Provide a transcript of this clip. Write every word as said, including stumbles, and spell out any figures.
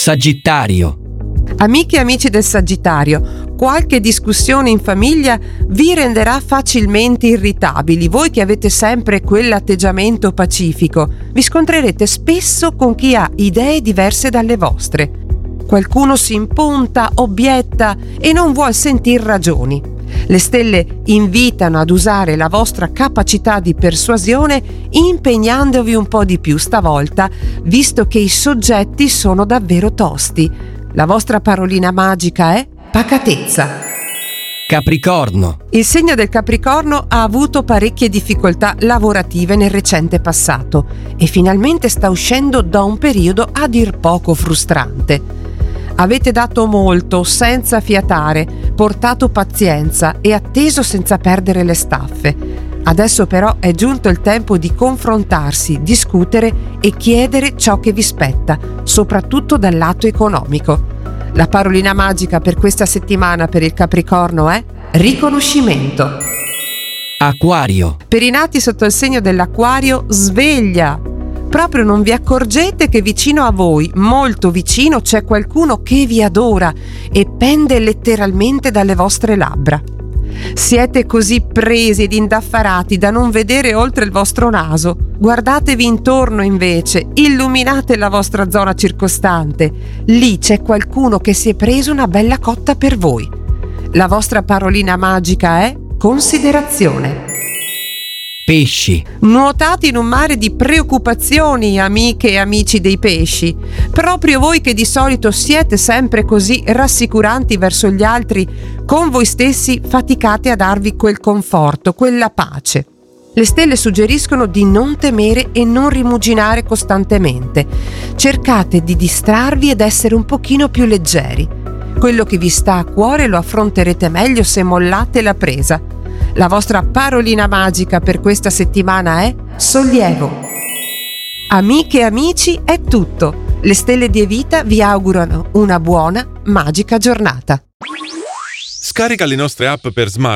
Sagittario. Amiche e amici del Sagittario, qualche discussione in famiglia vi renderà facilmente irritabili. Voi che avete sempre quell'atteggiamento pacifico, vi scontrerete spesso con chi ha idee diverse dalle vostre. Qualcuno si impunta, obietta e non vuol sentir ragioni. Le stelle invitano ad usare la vostra capacità di persuasione impegnandovi un po' di più stavolta, visto che i soggetti sono davvero tosti. La vostra parolina magica è pacatezza. Capricorno. Il segno del Capricorno ha avuto parecchie difficoltà lavorative nel recente passato e finalmente sta uscendo da un periodo a dir poco frustrante. Avete dato molto senza fiatare, portato pazienza e atteso senza perdere le staffe. Adesso però è giunto il tempo di confrontarsi, discutere e chiedere ciò che vi spetta, soprattutto dal lato economico. La parolina magica per questa settimana per il Capricorno è riconoscimento. Acquario. Per i nati sotto il segno dell'Acquario, sveglia! Proprio non vi accorgete che vicino a voi, molto vicino, c'è qualcuno che vi adora e pende letteralmente dalle vostre labbra. Siete così presi ed indaffarati da non vedere oltre il vostro naso. Guardatevi intorno invece, illuminate la vostra zona circostante. Lì c'è qualcuno che si è preso una bella cotta per voi. La vostra parolina magica è considerazione. Pesci. Nuotate in un mare di preoccupazioni, amiche e amici dei pesci. Proprio voi che di solito siete sempre così rassicuranti verso gli altri, con voi stessi faticate a darvi quel conforto, quella pace. Le stelle suggeriscono di non temere e non rimuginare costantemente. Cercate di distrarvi ed essere un pochino più leggeri. Quello che vi sta a cuore lo affronterete meglio se mollate la presa. La vostra parolina magica per questa settimana è sollievo. Amiche e amici, è tutto. Le stelle di Evita vi augurano una buona, magica giornata. Scarica le nostre app per smartphone